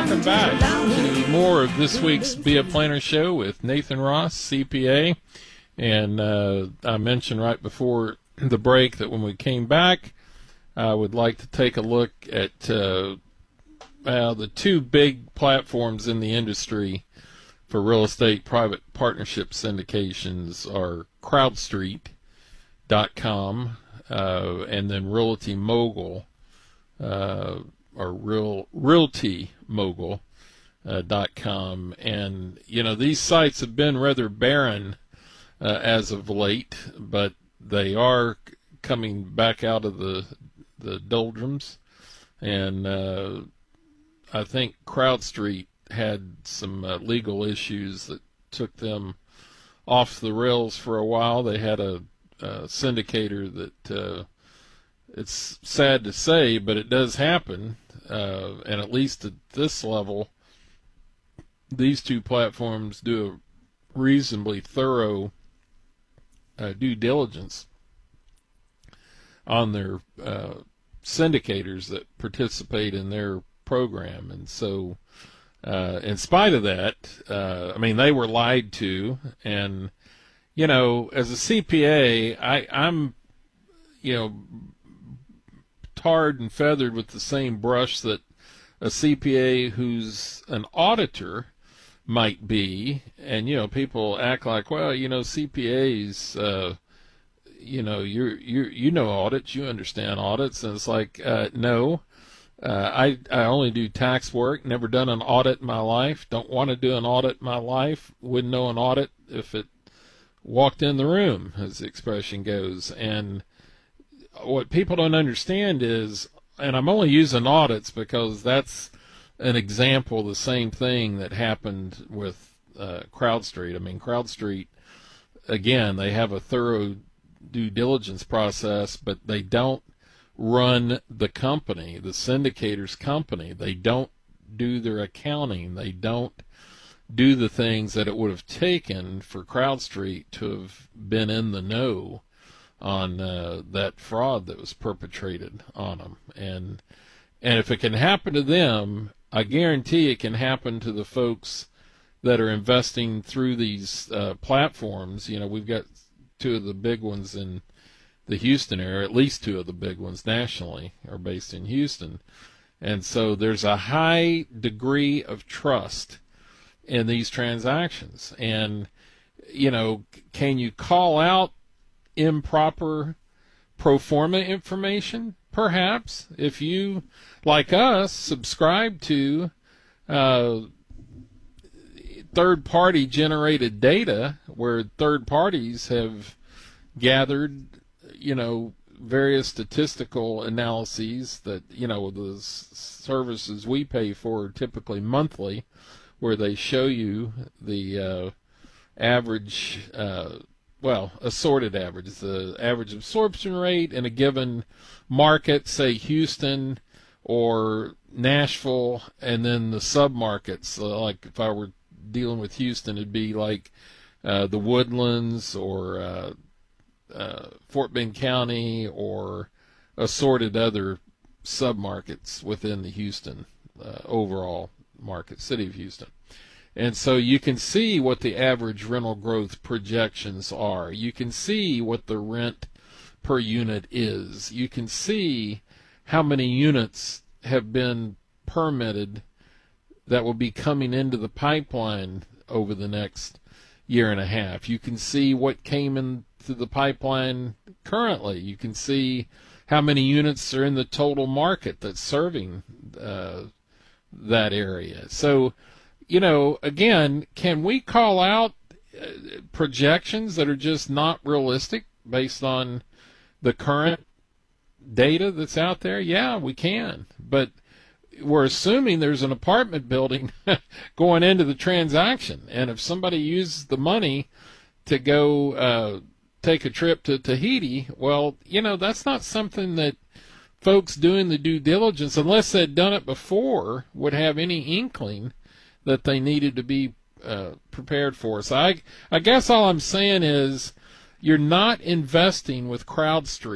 welcome back to more of this week's Be a Planner Show with Nathan Ross, CPA. And I mentioned right before the break that when we came back, I would like to take a look at the two big platforms in the industry for real estate private partnership syndications are CrowdStreet.com and then Realty Mogul, or RealtyMogul.com. And, you know, these sites have been rather barren as of late, but they are coming back out of the doldrums. And I think CrowdStreet had some legal issues that took them off the rails for a while. They had a syndicator that it's sad to say, but it does happen. And at least at this level, these two platforms do a reasonably thorough due diligence on their syndicators that participate in their program. And so in spite of that, I mean, they were lied to. And, you know, as a CPA, I'm, you know, tarred and feathered with the same brush that a CPA who's an auditor might be. And, you know, people act like, well, you know, CPAs, you know, you know audits, you understand audits. And it's like, no, I only do tax work, never done an audit in my life, don't want to do an audit in my life, wouldn't know an audit if it walked in the room, as the expression goes. And what people don't understand is, and I'm only using audits because that's an example of the same thing that happened with CrowdStreet. I mean, CrowdStreet, again, they have a thorough due diligence process, but they don't run the company, the syndicator's company. They don't do their accounting. They don't do the things that it would have taken for CrowdStreet to have been in the know on that fraud that was perpetrated on them. And if it can happen to them, I guarantee it can happen to the folks that are investing through these platforms. You know, we've got two of the big ones in the Houston area, at least two of the big ones nationally are based in Houston. And so there's a high degree of trust in these transactions. And, you know, can you call out improper pro forma information? Perhaps. If you, like us, subscribe to third-party generated data where third parties have gathered, you know, various statistical analyses that, you know, the services we pay for are typically monthly, where they show you the average, assorted average, the average absorption rate in a given market, say Houston or Nashville, and then the sub-markets. Like if I were dealing with Houston, it'd be like the Woodlands or Fort Bend County or assorted other sub-markets within the Houston overall market, city of Houston. And so you can see what the average rental growth projections are. You can see what the rent per unit is. You can see how many units have been permitted that will be coming into the pipeline over the next year and a half. You can see what came into the pipeline currently. You can see how many units are in the total market that's serving that area. So, you know, again, can we call out projections that are just not realistic based on the current data that's out there? Yeah, we can. But we're assuming there's an apartment building going into the transaction. And if somebody uses the money to go take a trip to Tahiti, well, you know, that's not something that folks doing the due diligence, unless they'd done it before, would have any inkling that they needed to be prepared for. So I guess all I'm saying is you're not investing with CrowdStreet